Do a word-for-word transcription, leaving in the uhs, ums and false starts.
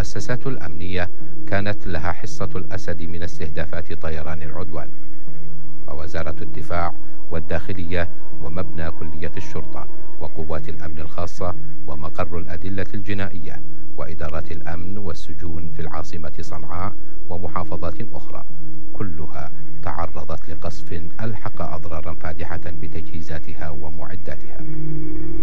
المؤسسات الأمنية كانت لها حصة الأسد من استهدافات طيران العدوان. فوزارة الدفاع والداخلية ومبنى كلية الشرطة وقوات الأمن الخاصة ومقر الأدلة الجنائية وإدارات الأمن والسجون في العاصمة صنعاء ومحافظات أخرى كلها تعرضت لقصف ألحق أضرارا فادحة بتجهيزاتها ومعداتها.